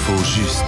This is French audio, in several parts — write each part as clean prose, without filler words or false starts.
L'info juste.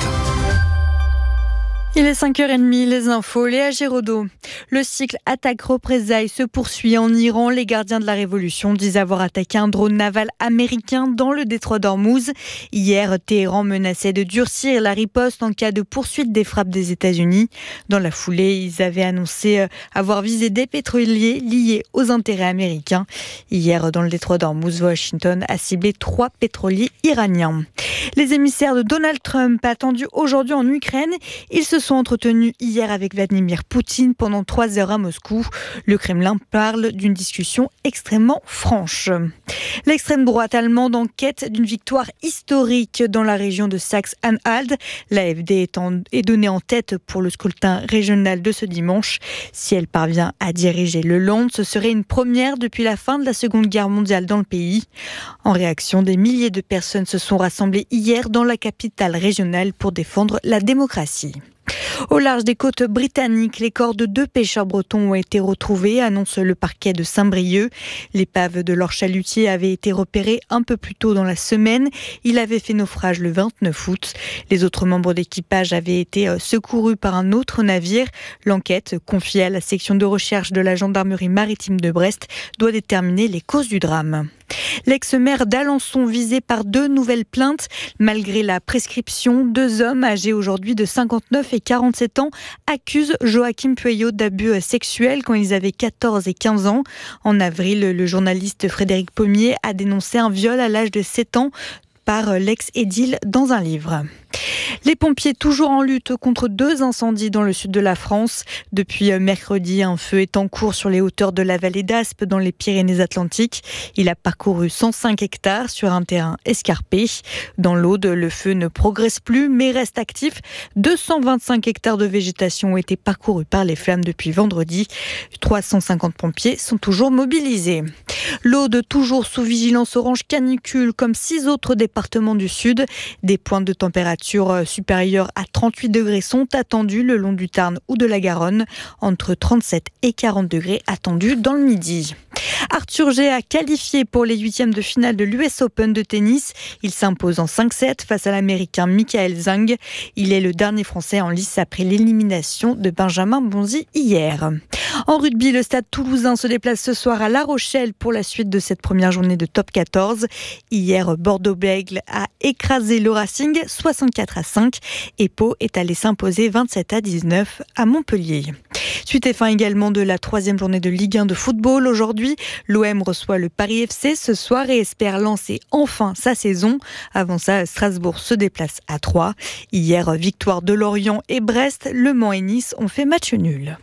Il est 5h30, les infos, Léa Giraudot. Le cycle attaque-représailles se poursuit en Iran. Les gardiens de la révolution disent avoir attaqué un drone naval américain dans le détroit d'Ormuz. Hier, Téhéran menaçait de durcir la riposte en cas de poursuite des frappes des États-Unis. Dans la foulée, ils avaient annoncé avoir visé des pétroliers liés aux intérêts américains. Hier, dans le détroit d'Ormuz, Washington a ciblé 3 pétroliers iraniens. Les émissaires de Donald Trump attendus aujourd'hui en Ukraine, ils se sont entretenus hier avec Vladimir Poutine pendant 3 heures à Moscou. Le Kremlin parle d'une discussion extrêmement franche. L'extrême droite allemande en quête d'une victoire historique dans la région de Saxe-Anhalt. L'AfD est donnée en tête pour le scrutin régional de ce dimanche. Si elle parvient à diriger le Land, ce serait une première depuis la fin de la Seconde Guerre mondiale dans le pays. En réaction, des milliers de personnes se sont rassemblées hier dans la capitale régionale pour défendre la démocratie. Au large des côtes britanniques, les corps de 2 pêcheurs bretons ont été retrouvés, annonce le parquet de Saint-Brieuc. L'épave de leur chalutier avait été repérée un peu plus tôt dans la semaine. Il avait fait naufrage le 29 août. Les autres membres d'équipage avaient été secourus par un autre navire. L'enquête, confiée à la section de recherche de la gendarmerie maritime de Brest, doit déterminer les causes du drame. L'ex-maire d'Alençon visé par 2 nouvelles plaintes. Malgré la prescription, 2 hommes âgés aujourd'hui de 59 et 47 ans accusent Joachim Pueyo d'abus sexuels quand ils avaient 14 et 15 ans. En avril, le journaliste Frédéric Pommier a dénoncé un viol à l'âge de 7 ans par l'ex-édile dans un livre. Les pompiers toujours en lutte contre 2 incendies dans le sud de la France. Depuis mercredi, un feu est en cours sur les hauteurs de la vallée d'Aspe dans les Pyrénées-Atlantiques. Il a parcouru 105 hectares sur un terrain escarpé. Dans l'Aude, le feu ne progresse plus mais reste actif. 225 hectares de végétation ont été parcourus par les flammes depuis vendredi. 350 pompiers sont toujours mobilisés. L'Aude toujours sous vigilance orange canicule comme 6 autres départements du sud. Des pointes de température supérieures à 38 degrés sont attendus le long du Tarn ou de la Garonne. Entre 37 et 40 degrés attendus dans le midi. Arthur G a qualifié pour les 8e de finale de l'US Open de tennis. Il s'impose en 5-7 face à l'Américain Michael Zhang. Il est le dernier Français en lice après l'élimination de Benjamin Bonzi hier. En rugby, le Stade Toulousain se déplace ce soir à La Rochelle pour la suite de cette première journée de top 14. Hier, Bordeaux-Bègles a écrasé le Racing 64-5 et Pau est allé s'imposer 27-19 à Montpellier. Suite et fin également de la 3e journée de Ligue 1 de football. Aujourd'hui, l'OM reçoit le Paris FC ce soir et espère lancer enfin sa saison. Avant ça, Strasbourg se déplace à Troyes. Hier, victoire de Lorient et Brest. Le Mans et Nice ont fait match nul.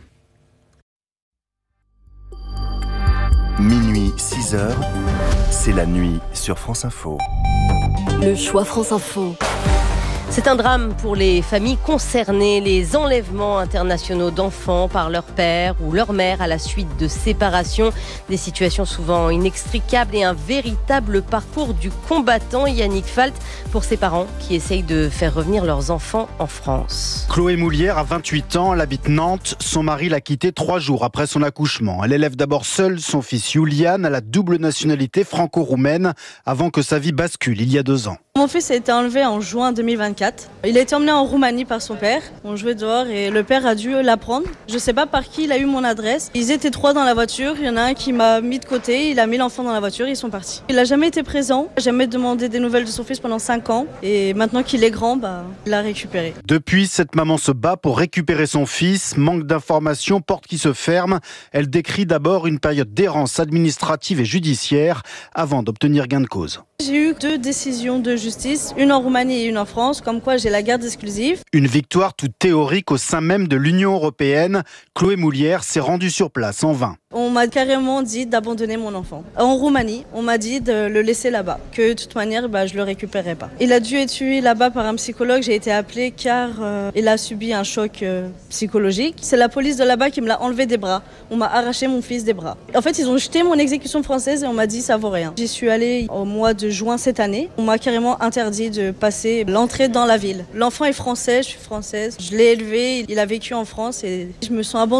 Minuit, 6h, c'est la nuit sur France Info. Le choix France Info. C'est un drame pour les familles concernées, les enlèvements internationaux d'enfants par leur père ou leur mère à la suite de séparations. Des situations souvent inextricables et un véritable parcours du combattant. Yannick Falt pour ses parents qui essayent de faire revenir leurs enfants en France. Chloé Moulière a 28 ans, elle habite Nantes. Son mari l'a quittée 3 jours après son accouchement. Elle élève d'abord seule son fils Julian à la double nationalité franco-roumaine avant que sa vie bascule il y a 2 ans. Mon fils a été enlevé en juin 2024. Il a été emmené en Roumanie par son père. On jouait dehors et le père a dû l'apprendre. Je ne sais pas par qui il a eu mon adresse. Ils étaient 3 dans la voiture. Il y en a un qui m'a mis de côté. Il a mis l'enfant dans la voiture et ils sont partis. Il n'a jamais été présent. Jamais demandé des nouvelles de son fils pendant 5 ans. Et maintenant qu'il est grand, il l'a récupéré. Depuis, cette maman se bat pour récupérer son fils. Manque d'informations, porte qui se ferme. Elle décrit d'abord une période d'errance administrative et judiciaire avant d'obtenir gain de cause. J'ai eu 2 décisions de justice, une en Roumanie et une en France, comme quoi j'ai la garde exclusive. Une victoire toute théorique au sein même de l'Union européenne. Chloé Moulière s'est rendue sur place en vain. On m'a carrément dit d'abandonner mon enfant. En Roumanie, on m'a dit de le laisser là-bas, que de toute manière, je le récupérerai pas. Il a dû être tué là-bas par un psychologue. J'ai été appelée car il a subi un choc psychologique. C'est la police de là-bas qui me l'a enlevé des bras. On m'a arraché mon fils des bras. En fait, ils ont jeté mon exécution française et on m'a dit ça vaut rien. J'y suis allée au mois de juin cette année. On m'a carrément interdit de passer l'entrée dans la ville. L'enfant est français, je suis française. Je l'ai élevé, il a vécu en France et je me sens abandonnée.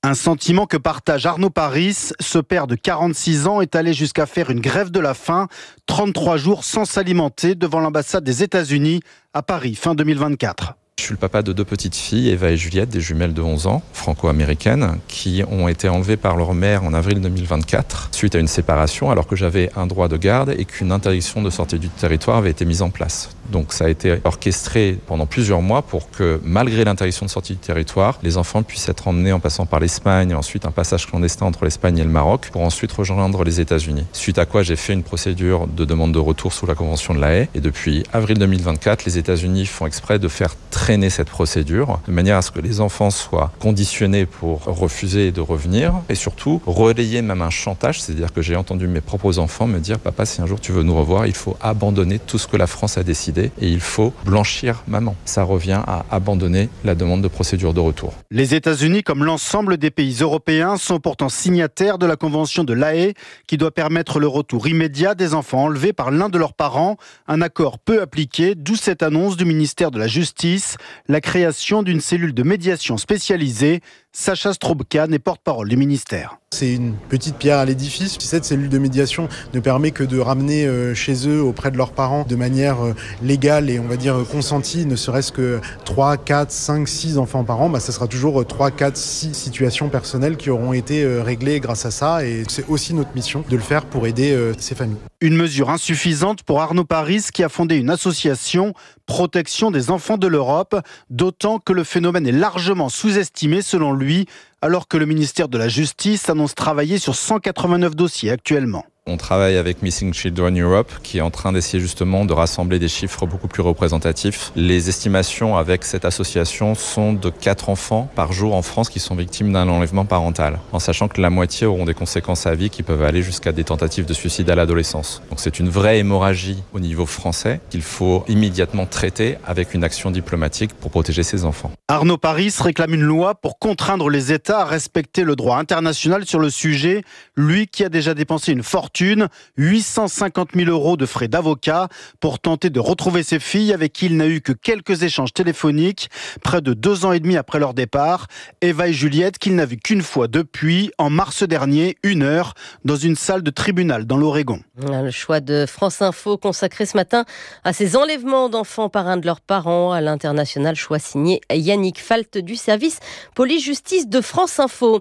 Un sentiment que partage Arnaud Paris. Ce père de 46 ans est allé jusqu'à faire une grève de la faim, 33 jours sans s'alimenter devant l'ambassade des États-Unis à Paris, fin 2024. Je suis le papa de 2 petites filles, Eva et Juliette, des jumelles de 11 ans, franco-américaines, qui ont été enlevées par leur mère en avril 2024, suite à une séparation, alors que j'avais un droit de garde et qu'une interdiction de sortie du territoire avait été mise en place. Donc ça a été orchestré pendant plusieurs mois pour que, malgré l'interdiction de sortie du territoire, les enfants puissent être emmenés en passant par l'Espagne, ensuite un passage clandestin entre l'Espagne et le Maroc, pour ensuite rejoindre les États-Unis. Suite à quoi j'ai fait une procédure de demande de retour sous la Convention de La Haye. Et depuis avril 2024, les États-Unis font exprès de faire traîner cette procédure, de manière à ce que les enfants soient conditionnés pour refuser de revenir, et surtout relayer même un chantage, c'est-à-dire que j'ai entendu mes propres enfants me dire « Papa, si un jour tu veux nous revoir, il faut abandonner tout ce que la France a décidé et il faut blanchir maman ». Ça revient à abandonner la demande de procédure de retour. Les États-Unis, comme l'ensemble des pays européens, sont pourtant signataires de la Convention de La Haye qui doit permettre le retour immédiat des enfants enlevés par l'un de leurs parents. Un accord peu appliqué, d'où cette annonce du ministère de la Justice, la création d'une cellule de médiation spécialisée. Sacha Strobkan est porte-parole du ministère. C'est une petite pierre à l'édifice. Cette cellule de médiation ne permet que de ramener chez eux, auprès de leurs parents, de manière légale et on va dire consentie, ne serait-ce que 3, 4, 5, 6 enfants par an. Ça sera toujours 3, 4, 6 situations personnelles qui auront été réglées grâce à ça. Et c'est aussi notre mission de le faire pour aider ces familles. Une mesure insuffisante pour Arnaud Paris qui a fondé une association Protection des enfants de l'Europe, d'autant que le phénomène est largement sous-estimé selon lui, alors que le ministère de la Justice annonce travailler sur 189 dossiers actuellement. On travaille avec Missing Children Europe qui est en train d'essayer justement de rassembler des chiffres beaucoup plus représentatifs. Les estimations avec cette association sont de 4 enfants par jour en France qui sont victimes d'un enlèvement parental, en sachant que la moitié auront des conséquences à vie qui peuvent aller jusqu'à des tentatives de suicide à l'adolescence. Donc c'est une vraie hémorragie au niveau français qu'il faut immédiatement traiter avec une action diplomatique pour protéger ces enfants. Arnaud Paris réclame une loi pour contraindre les États à respecter le droit international sur le sujet, lui qui a déjà dépensé une fortune, 850 000 € de frais d'avocat pour tenter de retrouver ses filles avec qui il n'a eu que quelques échanges téléphoniques, près de 2 ans et demi après leur départ. Eva et Juliette qu'il n'a vu qu'une fois depuis, en mars dernier, 1 heure, dans une salle de tribunal dans l'Oregon. Le choix de France Info consacré ce matin à ces enlèvements d'enfants par un de leurs parents à l'international, choix signé Yannick Falt du service police-justice de France Info.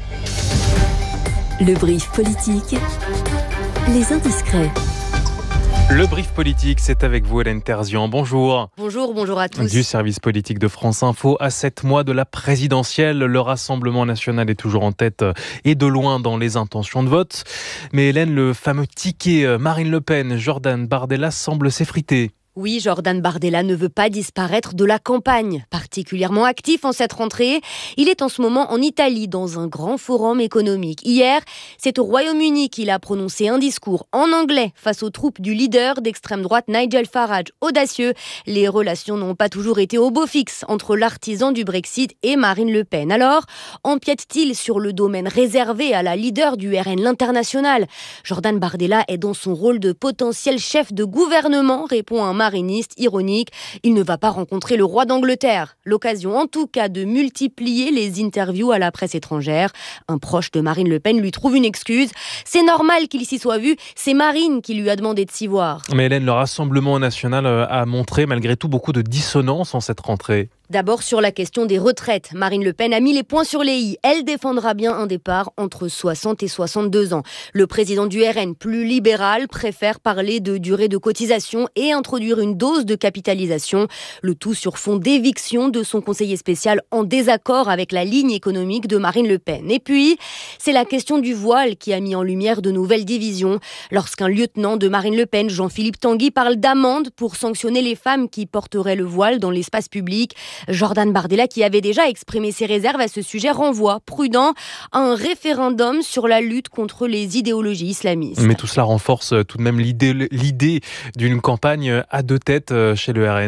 Le brief politique, les indiscrets. Le brief politique, c'est avec vous Hélène Terzian. Bonjour. Bonjour à tous. Du service politique de France Info, à 7 mois de la présidentielle, le Rassemblement national est toujours en tête et de loin dans les intentions de vote. Mais Hélène, le fameux ticket Marine Le Pen, Jordan Bardella semble s'effriter. Oui, Jordan Bardella ne veut pas disparaître de la campagne. Particulièrement actif en cette rentrée, il est en ce moment en Italie dans un grand forum économique. Hier, c'est au Royaume-Uni qu'il a prononcé un discours en anglais face aux troupes du leader d'extrême droite Nigel Farage. Audacieux, les relations n'ont pas toujours été au beau fixe entre l'artisan du Brexit et Marine Le Pen. Alors, empiète-t-il sur le domaine réservé à la leader du RN, l'International ? Jordan Bardella est dans son rôle de potentiel chef de gouvernement, répond un mariniste ironique. Il ne va pas rencontrer le roi d'Angleterre. L'occasion en tout cas de multiplier les interviews à la presse étrangère. Un proche de Marine Le Pen lui trouve une excuse. C'est normal qu'il s'y soit vu, c'est Marine qui lui a demandé de s'y voir. Mais Hélène, le Rassemblement national a montré malgré tout beaucoup de dissonance en cette rentrée. D'abord sur la question des retraites. Marine Le Pen a mis les points sur les i. Elle défendra bien un départ entre 60 et 62 ans. Le président du RN, plus libéral, préfère parler de durée de cotisation et introduire une dose de capitalisation. Le tout sur fond d'éviction de son conseiller spécial en désaccord avec la ligne économique de Marine Le Pen. Et puis, c'est la question du voile qui a mis en lumière de nouvelles divisions. Lorsqu'un lieutenant de Marine Le Pen, Jean-Philippe Tanguy, parle d'amende pour sanctionner les femmes qui porteraient le voile dans l'espace public, Jordan Bardella, qui avait déjà exprimé ses réserves à ce sujet, renvoie, prudent, à un référendum sur la lutte contre les idéologies islamistes. Mais tout cela renforce tout de même l'idée d'une campagne à 2 têtes chez le RN.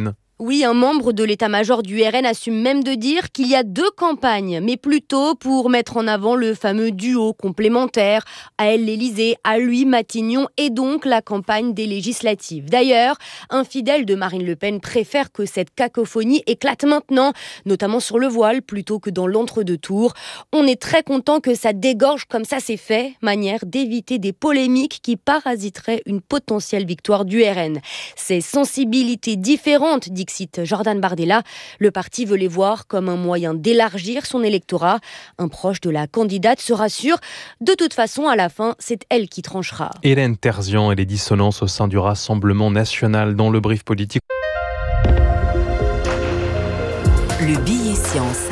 Oui, un membre de l'état-major du RN assume même de dire qu'il y a 2 campagnes, mais plutôt pour mettre en avant le fameux duo complémentaire, à elle l'Élysée, à lui Matignon, et donc la campagne des législatives. D'ailleurs, un fidèle de Marine Le Pen préfère que cette cacophonie éclate maintenant, notamment sur le voile, plutôt que dans l'entre-deux-tours. On est très content que ça dégorge comme ça c'est fait, manière d'éviter des polémiques qui parasiteraient une potentielle victoire du RN. Ces sensibilités différentes, dixit Jordan Bardella, le parti veut les voir comme un moyen d'élargir son électorat. Un proche de la candidate se rassure. De toute façon, à la fin, c'est elle qui tranchera. Hélène Terzian et les dissonances au sein du Rassemblement national dans le brief politique. Le billet science.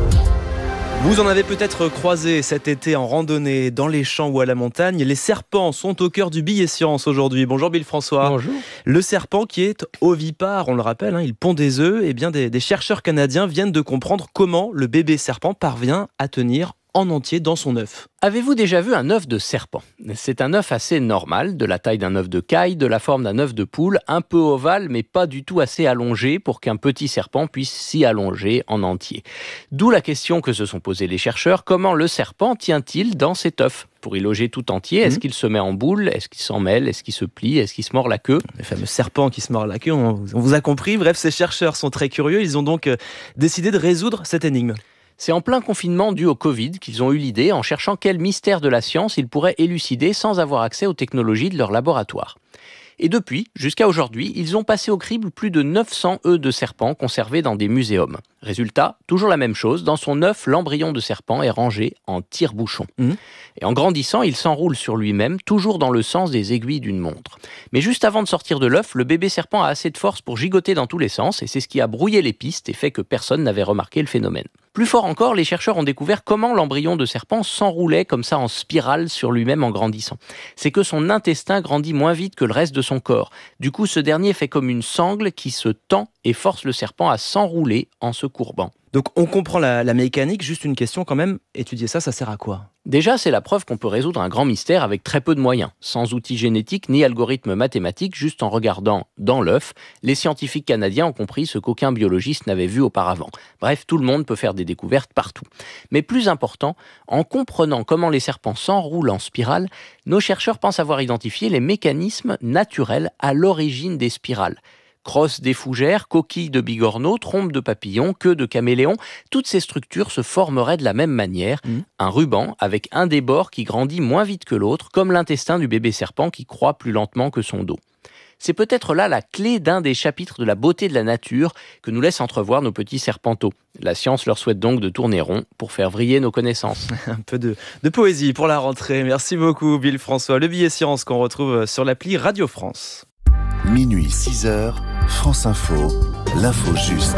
Vous en avez peut-être croisé cet été en randonnée dans les champs ou à la montagne. Les serpents sont au cœur du billet science aujourd'hui. Bonjour Bill François. Bonjour. Le serpent qui est ovipare, on le rappelle, il pond des œufs. Eh bien, des chercheurs canadiens viennent de comprendre comment le bébé serpent parvient à tenir en entier dans son œuf. Avez-vous déjà vu un œuf de serpent ? C'est un œuf assez normal, de la taille d'un œuf de caille, de la forme d'un œuf de poule, un peu ovale mais pas du tout assez allongé pour qu'un petit serpent puisse s'y allonger en entier. D'où la question que se sont posées les chercheurs, comment le serpent tient-il dans cet œuf ? Pour y loger tout entier, est-ce qu'il se met en boule ? Est-ce qu'il s'en mêle ? Est-ce qu'il se plie ? Est-ce qu'il se mord la queue ? Les fameux serpents qui se mordent la queue, on vous a compris. Bref, ces chercheurs sont très curieux, ils ont donc décidé de résoudre cette énigme. C'est en plein confinement dû au Covid qu'ils ont eu l'idée en cherchant quel mystère de la science ils pourraient élucider sans avoir accès aux technologies de leur laboratoire. Et depuis, jusqu'à aujourd'hui, ils ont passé au crible plus de 900 œufs de serpents conservés dans des muséums. Résultat, toujours la même chose, dans son œuf, l'embryon de serpent est rangé en tire-bouchon. Et en grandissant, il s'enroule sur lui-même, toujours dans le sens des aiguilles d'une montre. Mais juste avant de sortir de l'œuf, le bébé serpent a assez de force pour gigoter dans tous les sens, et c'est ce qui a brouillé les pistes et fait que personne n'avait remarqué le phénomène. Plus fort encore, les chercheurs ont découvert comment l'embryon de serpent s'enroulait comme ça en spirale sur lui-même en grandissant. C'est que son intestin grandit moins vite que le reste de son corps. Du coup, ce dernier fait comme une sangle qui se tend et force le serpent à s'enrouler en se courbant. Donc on comprend la mécanique, juste une question quand même, étudier ça sert à quoi ? Déjà, c'est la preuve qu'on peut résoudre un grand mystère avec très peu de moyens, sans outils génétiques ni algorithmes mathématiques, juste en regardant dans l'œuf. Les scientifiques canadiens ont compris ce qu'aucun biologiste n'avait vu auparavant. Bref, tout le monde peut faire des découvertes partout. Mais plus important, en comprenant comment les serpents s'enroulent en spirale, nos chercheurs pensent avoir identifié les mécanismes naturels à l'origine des spirales. Crosse des fougères, coquilles de bigorneaux, trompes de papillons, queue de caméléon, toutes ces structures se formeraient de la même manière, un ruban avec un des bords qui grandit moins vite que l'autre, comme l'intestin du bébé serpent qui croît plus lentement que son dos. C'est peut-être là la clé d'un des chapitres de la beauté de la nature que nous laissent entrevoir nos petits serpenteaux. La science leur souhaite donc de tourner rond pour faire vriller nos connaissances. Un peu de poésie pour la rentrée. Merci beaucoup Bill François. Le billet science qu'on retrouve sur l'appli Radio France. Minuit 6h, France Info, l'info juste.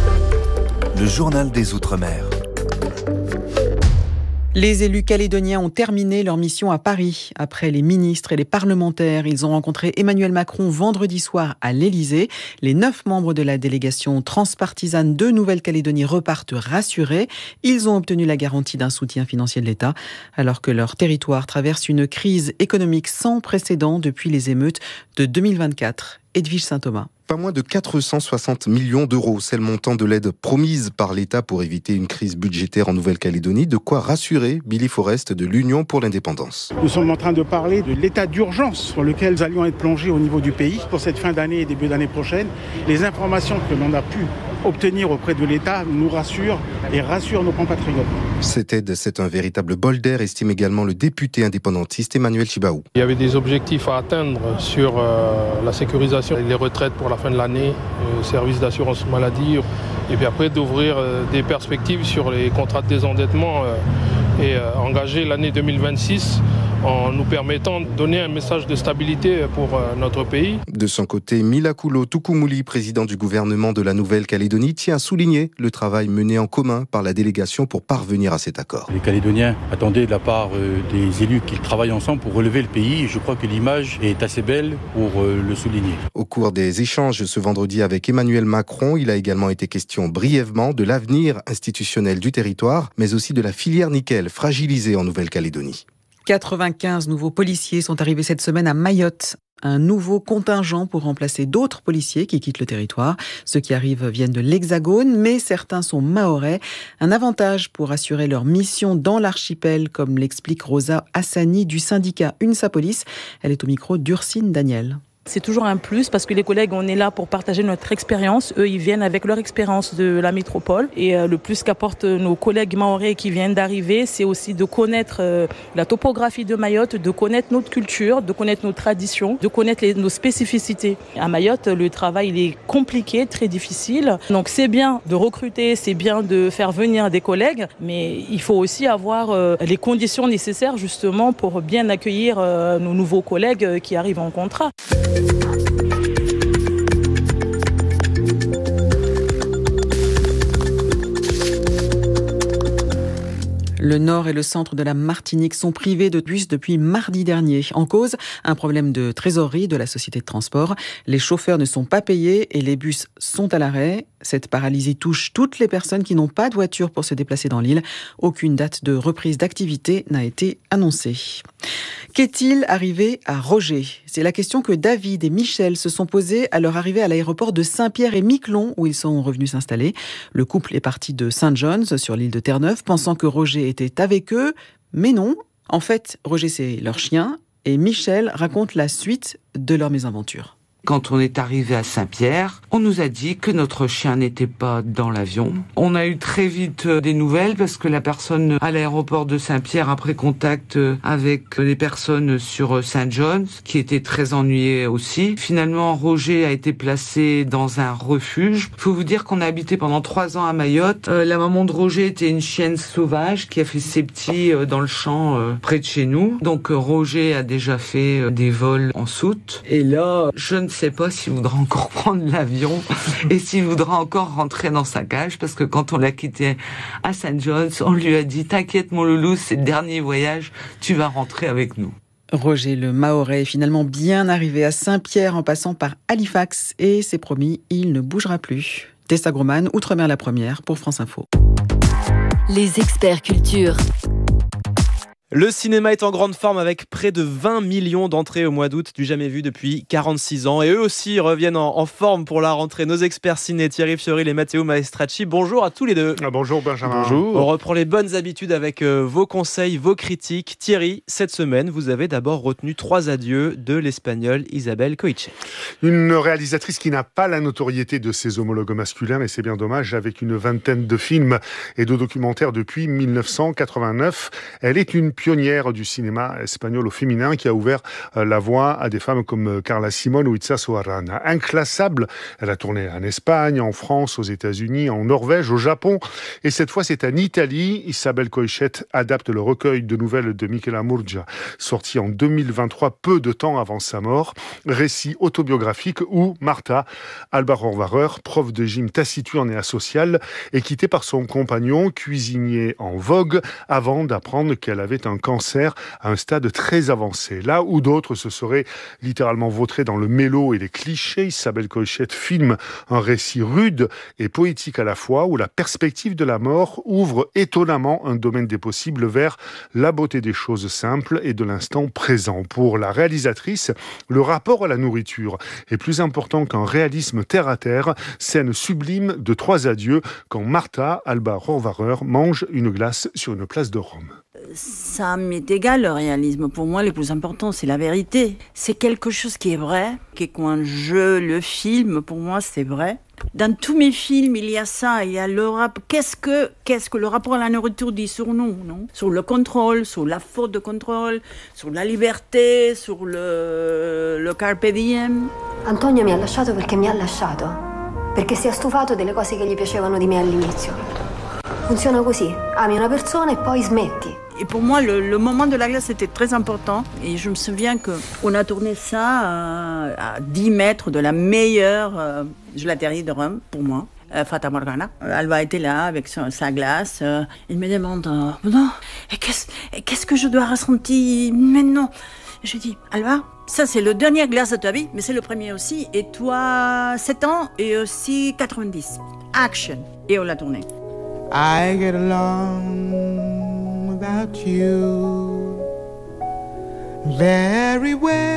Le journal des Outre-mer. Les élus calédoniens ont terminé leur mission à Paris. Après les ministres et les parlementaires, ils ont rencontré Emmanuel Macron vendredi soir à l'Élysée. Les 9 membres de la délégation transpartisane de Nouvelle-Calédonie repartent rassurés. Ils ont obtenu la garantie d'un soutien financier de l'État, alors que leur territoire traverse une crise économique sans précédent depuis les émeutes de 2024. Edwige Saint-Thomas. Pas moins de 460 millions d'euros, c'est le montant de l'aide promise par l'État pour éviter une crise budgétaire en Nouvelle-Calédonie. De quoi rassurer Billy Forrest de l'Union pour l'indépendance. Nous sommes en train de parler de l'état d'urgence sur lequel nous allions être plongés au niveau du pays pour cette fin d'année et début d'année prochaine. Les informations que l'on a pu obtenir auprès de l'État nous rassurent et rassurent nos compatriotes. Cette aide, c'est un véritable bol d'air, estime également le député indépendantiste Emmanuel Chibaou. Il y avait des objectifs à atteindre sur la sécurisation et les retraites pour la fin de l'année, service d'assurance maladie, et puis après d'ouvrir des perspectives sur les contrats de désendettement et engager l'année 2026 en nous permettant de donner un message de stabilité pour notre pays. De son côté, Milakulo Tukumuli, président du gouvernement de la Nouvelle-Calédonie, tient à souligner le travail mené en commun par la délégation pour parvenir à cet accord. Les Calédoniens attendaient de la part des élus qu'ils travaillent ensemble pour relever le pays. Je crois que l'image est assez belle pour le souligner. Au cours des échanges ce vendredi avec Emmanuel Macron, il a également été question brièvement de l'avenir institutionnel du territoire, mais aussi de la filière nickel fragilisée en Nouvelle-Calédonie. 95 nouveaux policiers sont arrivés cette semaine à Mayotte. Un nouveau contingent pour remplacer d'autres policiers qui quittent le territoire. Ceux qui arrivent viennent de l'Hexagone, mais certains sont mahorais. Un avantage pour assurer leur mission dans l'archipel, comme l'explique Rosa Hassani du syndicat UNSA Police. Elle est au micro d'Ursine Daniel. C'est toujours un plus parce que les collègues, on est là pour partager notre expérience. Eux, ils viennent avec leur expérience de la métropole. Et le plus qu'apportent nos collègues mahorais qui viennent d'arriver, c'est aussi de connaître la topographie de Mayotte, de connaître notre culture, de connaître nos traditions, de connaître nos spécificités. À Mayotte, le travail il est compliqué, très difficile. Donc c'est bien de recruter, c'est bien de faire venir des collègues, mais il faut aussi avoir les conditions nécessaires justement pour bien accueillir nos nouveaux collègues qui arrivent en contrat. Le nord et le centre de la Martinique sont privés de bus depuis mardi dernier. En cause, un problème de trésorerie de la société de transport. Les chauffeurs ne sont pas payés et les bus sont à l'arrêt. Cette paralysie touche toutes les personnes qui n'ont pas de voiture pour se déplacer dans l'île. Aucune date de reprise d'activité n'a été annoncée. Qu'est-il arrivé à Roger ? C'est la question que David et Michel se sont posées à leur arrivée à l'aéroport de Saint-Pierre et Miquelon, où ils sont revenus s'installer. Le couple est parti de St. John's, sur l'île de Terre-Neuve, pensant que Roger était avec eux. Mais non, en fait, Roger c'est leur chien, et Michel raconte la suite de leur mésaventure. Quand on est arrivé à Saint-Pierre, on nous a dit que notre chien n'était pas dans l'avion. On a eu très vite des nouvelles parce que la personne à l'aéroport de Saint-Pierre a pris contact avec les personnes sur St. John's qui étaient très ennuyées aussi. Finalement, Roger a été placé dans un refuge. Il faut vous dire qu'on a habité pendant 3 ans à Mayotte. La maman de Roger était une chienne sauvage qui a fait ses petits dans le champ près de chez nous. Donc Roger a déjà fait des vols en soute. Et là, je ne sais pas s'il voudra encore prendre l'avion et s'il voudra encore rentrer dans sa cage parce que quand on l'a quitté à St. John's, on lui a dit « T'inquiète mon loulou, c'est le dernier voyage, tu vas rentrer avec nous ». Roger le Mahorais est finalement bien arrivé à Saint-Pierre en passant par Halifax et c'est promis, il ne bougera plus. Tessa Groman, Outre-mer la première pour France Info. Les experts culture. Le cinéma est en grande forme avec près de 20 millions d'entrées au mois d'août, du jamais vu depuis 46 ans. Et eux aussi reviennent en forme pour la rentrée. Nos experts ciné, Thierry Fioril et Matteo Maestracci. Bonjour à tous les deux. Bonjour Benjamin. Bonjour. On reprend les bonnes habitudes avec vos conseils, vos critiques. Thierry, cette semaine, vous avez d'abord retenu 3 adieux de l'espagnole Isabel Coixet. Une réalisatrice qui n'a pas la notoriété de ses homologues masculins, et c'est bien dommage, avec une vingtaine de films et de documentaires depuis 1989. Elle est une pionnière du cinéma espagnol au féminin qui a ouvert la voie à des femmes comme Carla Simón ou Itza Soarrana. Inclassable, elle a tourné en Espagne, en France, aux États-Unis, en Norvège, au Japon. Et cette fois, c'est en Italie. Isabel Coixet adapte le recueil de nouvelles de Michela Murgia, sorti en 2023, peu de temps avant sa mort. Récit autobiographique où Marta, Alba Rohrwacher, prof de gym taciturne et asociale, est quittée par son compagnon, cuisinier en vogue, avant d'apprendre qu'elle avait un cancer à un stade très avancé. Là où d'autres se seraient littéralement vautrés dans le mélo et les clichés, Isabel Coixet filme un récit rude et poétique à la fois, où la perspective de la mort ouvre étonnamment un domaine des possibles vers la beauté des choses simples et de l'instant présent. Pour la réalisatrice, le rapport à la nourriture est plus important qu'un réalisme terre-à-terre. Scène sublime de 3 adieux quand Marta, Alba Rohrwacher, mange une glace sur une place de Rome. Ça m'est égal le réalisme. Pour moi, le plus important, c'est la vérité. C'est quelque chose qui est vrai, que quand je le filme, pour moi, c'est vrai. Dans tous mes films, il y a ça, il y a le rapport. Qu'est-ce que le rapport à la nourriture dit sur nous, non ? Sur le contrôle, sur la faute de contrôle, sur la liberté, sur le carpe diem. Antonio mi ha lasciato perché mi ha lasciato. Perché si è stufato delle cose che gli piacevano di me all'inizio. Funziona così, ami una persona e poi smetti. Et pour moi, le moment de la glace était très important. Et je me souviens qu'on a tourné ça à 10 mètres de la meilleure gelaterie de Rome, pour moi, Fata Morgana. Alba était là avec sa glace. Il me demande non, qu'est-ce que je dois ressentir maintenant? Je dis, Alba, ça c'est le dernier glace de ta vie, mais c'est le premier aussi. Et toi, 7 ans et aussi 90. Action. Et on l'a tourné. I get along without you very well.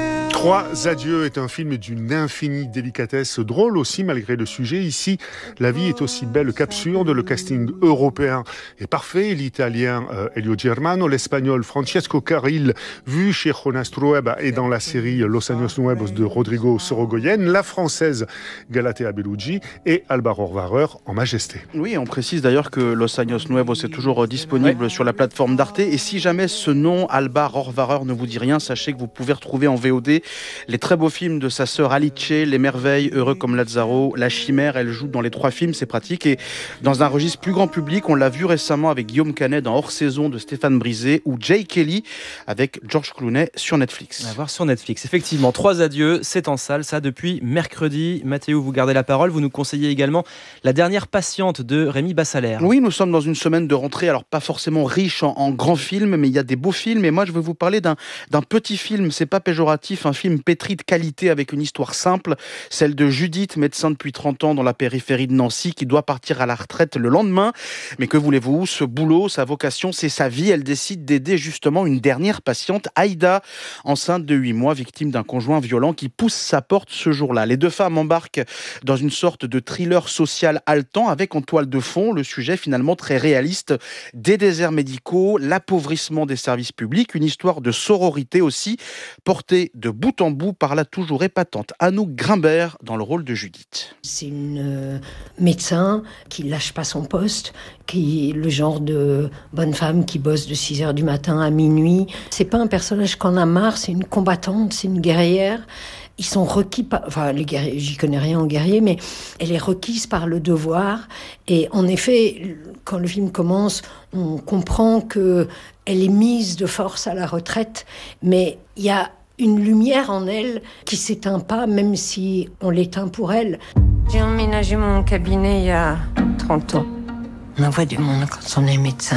Trois adieux est un film d'une infinie délicatesse, drôle aussi malgré le sujet. Ici, la vie est aussi belle qu'absurde. Le casting européen est parfait. L'italien Elio Germano, l'espagnol Francesco Carril, vu chez Jonas Trueba et dans la série Los Años Nuevos de Rodrigo Sorogoyen, la française Galatea Bellucci et Alba Rohrwacher en majesté. Oui, on précise d'ailleurs que Los Años Nuevos est toujours disponible sur la plateforme d'Arte. Et si jamais ce nom, Alba Rohrwacher, ne vous dit rien, sachez que vous pouvez retrouver en VOD les très beaux films de sa sœur Alice, Les Merveilles, Heureux comme Lazzaro, La Chimère. Elle joue dans les 3 films, c'est pratique. Et dans un registre plus grand public, on l'a vu récemment avec Guillaume Canet dans Hors Saison de Stéphane Brisé ou Jay Kelly avec George Clooney sur Netflix. À voir sur Netflix. Effectivement, 3 adieux, c'est en salle, ça depuis mercredi. Mathéo, vous gardez la parole. Vous nous conseillez également La dernière patiente de Rémi Bassalère. Oui, nous sommes dans une semaine de rentrée, alors pas forcément riche en grands films, mais il y a des beaux films. Et moi, je veux vous parler d'un petit film, c'est pas péjoratif, un film pétri de qualité avec une histoire simple, celle de Judith, médecin depuis 30 ans dans la périphérie de Nancy, qui doit partir à la retraite le lendemain. Mais que voulez-vous, ce boulot, sa vocation, c'est sa vie. Elle décide d'aider justement une dernière patiente, Aïda, enceinte de 8 mois, victime d'un conjoint violent qui pousse sa porte ce jour-là. Les 2 femmes embarquent dans une sorte de thriller social haletant avec en toile de fond le sujet finalement très réaliste des déserts médicaux, l'appauvrissement des services publics, une histoire de sororité aussi, portée de bout en bout par la toujours épatante Anouk Grimbert dans le rôle de Judith. C'est une médecin qui lâche pas son poste, qui est le genre de bonne femme qui bosse de 6h du matin à minuit. C'est pas un personnage qu'on a marre, c'est une combattante, c'est une guerrière. Ils sont requis par... Enfin, les guerriers, j'y connais rien en guerrier, mais elle est requise par le devoir. Et en effet, quand le film commence, on comprend qu'elle est mise de force à la retraite, mais il y a une lumière en elle qui s'éteint pas, même si on l'éteint pour elle. J'ai emménagé mon cabinet il y a 30 ans. On en voit du monde quand on est médecin.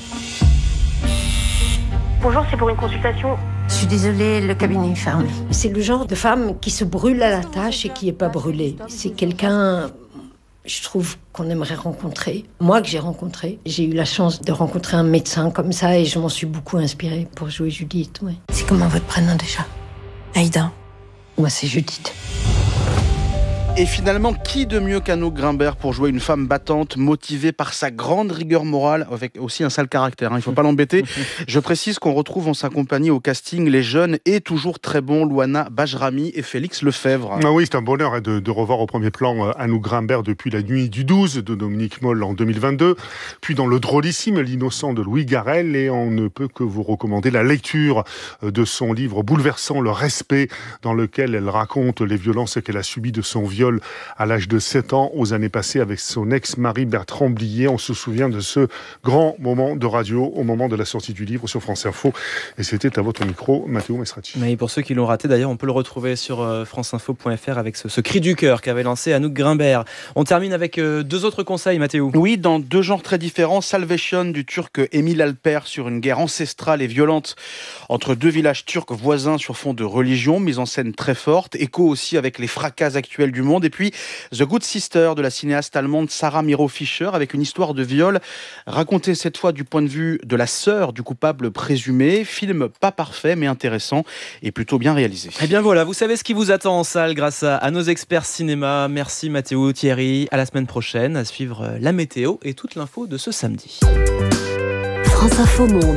Bonjour, c'est pour une consultation. Je suis désolée, le cabinet est fermé. C'est le genre de femme qui se brûle à la tâche et qui n'est pas brûlée. C'est quelqu'un, je trouve, qu'on aimerait rencontrer. Moi, que j'ai rencontré. J'ai eu la chance de rencontrer un médecin comme ça et je m'en suis beaucoup inspirée pour jouer Judith. Ouais. C'est comment votre prénom déjà? Aïda. Moi, c'est Judith. Et finalement, qui de mieux qu'Anouk Grimbert pour jouer une femme battante, motivée par sa grande rigueur morale, avec aussi un sale caractère, il ne faut pas l'embêter. Je précise qu'on retrouve en sa compagnie au casting les jeunes et toujours très bons Louana Bajrami et Félix Lefebvre. Ah oui, c'est un bonheur de revoir au premier plan Anouk Grimbert depuis La Nuit du 12 de Dominique Moll en 2022, puis dans le drôlissime L'innocent de Louis Garrel, et on ne peut que vous recommander la lecture de son livre bouleversant Le Respect, dans lequel elle raconte les violences qu'elle a subies de son viol à l'âge de 7 ans aux années passées avec son ex-mari Bertrand Blier. On se souvient de ce grand moment de radio au moment de la sortie du livre sur France Info. Et c'était à votre micro, Mathéo Mesrati. Oui, pour ceux qui l'ont raté, d'ailleurs, on peut le retrouver sur franceinfo.fr avec ce cri du cœur qu'avait lancé Anouk Grimbert. On termine avec 2 autres conseils, Mathéo. Oui, dans 2 genres très différents. Salvation du turc Émile Alper sur une guerre ancestrale et violente entre 2 villages turcs voisins sur fond de religion, mise en scène très forte, écho aussi avec les fracas actuels du monde. Et puis The Good Sister de la cinéaste allemande Sarah Miro Fischer avec une histoire de viol racontée cette fois du point de vue de la sœur du coupable présumé. Film pas parfait mais intéressant et plutôt bien réalisé. Et bien voilà, vous savez ce qui vous attend en salle grâce à nos experts cinéma. Merci Mathéo, Thierry. À la semaine prochaine, à suivre la météo et toute l'info de ce samedi. France Info Monde.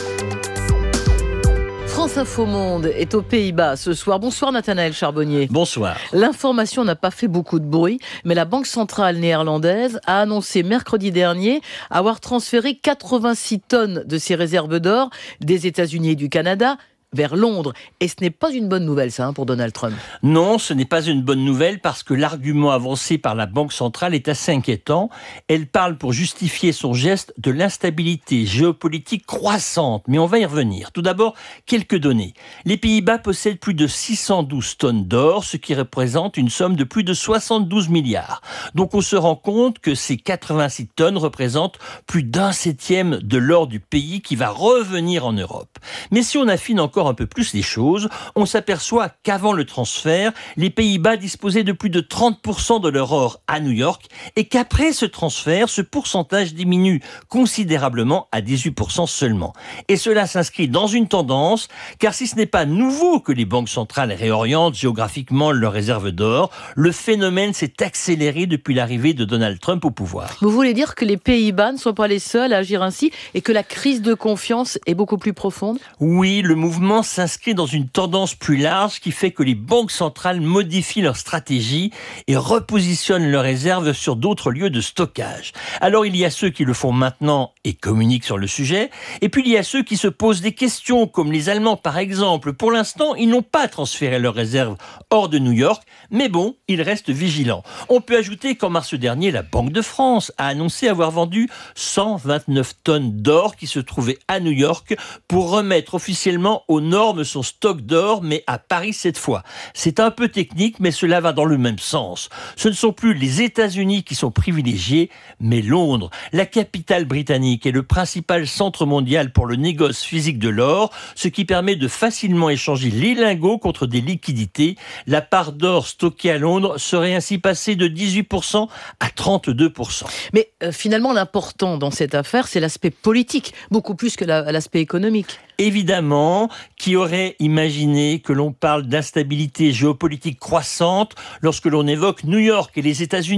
France Info Monde est aux Pays-Bas ce soir. Bonsoir Nathanaël Charbonnier. Bonsoir. L'information n'a pas fait beaucoup de bruit, mais la Banque centrale néerlandaise a annoncé mercredi dernier avoir transféré 86 tonnes de ses réserves d'or des États-Unis et du Canada vers Londres. Et ce n'est pas une bonne nouvelle, ça, pour Donald Trump. Non, ce n'est pas une bonne nouvelle parce que l'argument avancé par la Banque centrale est assez inquiétant. Elle parle pour justifier son geste de l'instabilité géopolitique croissante. Mais on va y revenir. Tout d'abord, quelques données. Les Pays-Bas possèdent plus de 612 tonnes d'or, ce qui représente une somme de plus de 72 milliards. Donc on se rend compte que ces 86 tonnes représentent plus d'1/7 de l'or du pays qui va revenir en Europe. Mais si on affine encore encore un peu plus les choses, on s'aperçoit qu'avant le transfert, les Pays-Bas disposaient de plus de 30% de leur or à New York et qu'après ce transfert, ce pourcentage diminue considérablement à 18% seulement. Et cela s'inscrit dans une tendance, car si ce n'est pas nouveau que les banques centrales réorientent géographiquement leurs réserves d'or, le phénomène s'est accéléré depuis l'arrivée de Donald Trump au pouvoir. Vous voulez dire que les Pays-Bas ne sont pas les seuls à agir ainsi et que la crise de confiance est beaucoup plus profonde ? Oui, le mouvement s'inscrit dans une tendance plus large qui fait que les banques centrales modifient leur stratégie et repositionnent leurs réserves sur d'autres lieux de stockage. Alors il y a ceux qui le font maintenant et communiquent sur le sujet, et puis il y a ceux qui se posent des questions, comme les Allemands par exemple. Pour l'instant, ils n'ont pas transféré leurs réserves hors de New York, mais bon, ils restent vigilants. On peut ajouter qu'en mars dernier, la Banque de France a annoncé avoir vendu 129 tonnes d'or qui se trouvaient à New York pour remettre officiellement aux normes son stock d'or, mais à Paris cette fois. C'est un peu technique, mais cela va dans le même sens. Ce ne sont plus les États-Unis qui sont privilégiés, mais Londres. La capitale britannique est le principal centre mondial pour le négoce physique de l'or, ce qui permet de facilement échanger les lingots contre des liquidités. La part d'or stockée à Londres serait ainsi passée de 18% à 32%. Mais finalement, l'important dans cette affaire, c'est l'aspect politique, beaucoup plus que l'aspect économique. Évidemment, qui aurait imaginé que l'on parle d'instabilité géopolitique croissante lorsque l'on évoque New York et les États-Unis ?